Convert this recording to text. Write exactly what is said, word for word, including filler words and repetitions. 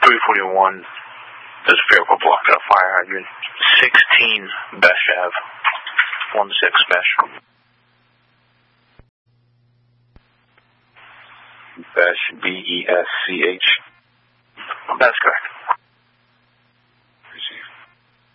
three forty-one, there's a vehicle blocking a fire hydrant. sixteen Besh Ave, one six Besh. Besh, B E S C H. That's correct.